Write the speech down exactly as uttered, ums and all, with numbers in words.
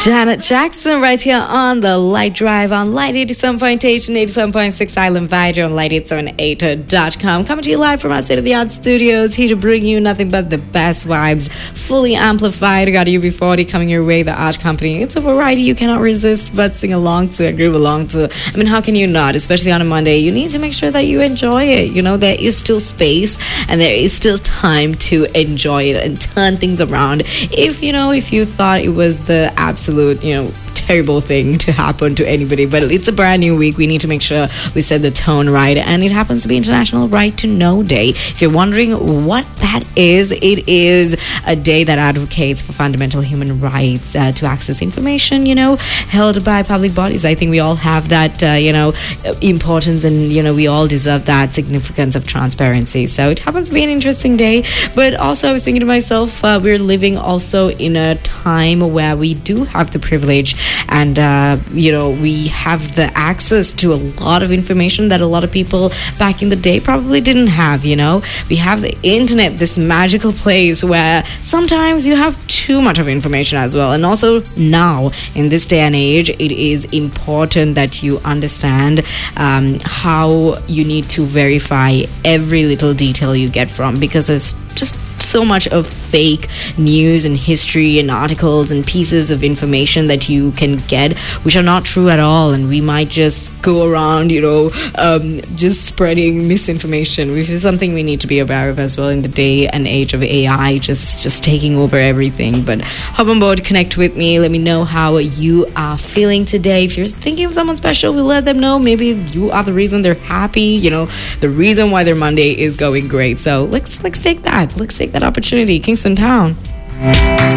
Janet Jackson right here on the Light Drive on Light eighty-seven point eight and eighty-seven point six Island Vider on light eight seven eight dot com. Coming to you live from our state-of-the-art studios, here to bring you nothing but the best vibes, fully amplified. I got U B forty coming your way, the art company. It's a variety you cannot resist but sing along to and groove along to. I mean, how can you not? Especially on a Monday, you need to make sure that you enjoy it. You know, there is still space and there is still time to enjoy it and turn things around. If, you know, if you thought it was the absolute you know, terrible thing to happen to anybody, but it's a brand new week. We need to make sure we set the tone right, and it happens to be International Right to Know Day. If you're wondering what that is, it is a day that advocates for fundamental human rights uh, to access information, you know, held by public bodies. I think we all have that, uh, you know, importance, and, you know, we all deserve that significance of transparency. So it happens to be an interesting day, but also I was thinking to myself, uh, we're living also in a time where we do have the privilege and uh, you know, we have the access to a lot of information that a lot of people back in the day probably didn't have. You know, we have the internet, this magical place where sometimes you have too much of information as well. And also now in this day and age, it is important that you understand um, how you need to verify every little detail you get from, because there's just so much of fake news and history and articles and pieces of information that you can get which are not true at all, and we might just go around, you know, um, just spreading misinformation, which is something we need to be aware of as well in the day and age of A I just just taking over everything. But hop on board, connect with me, let me know how you are feeling today. If you're thinking of someone special, we'll let them know. Maybe you are the reason they're happy, you know, the reason why their Monday is going great. So let's let's take that let's take that opportunity. Kingston Town.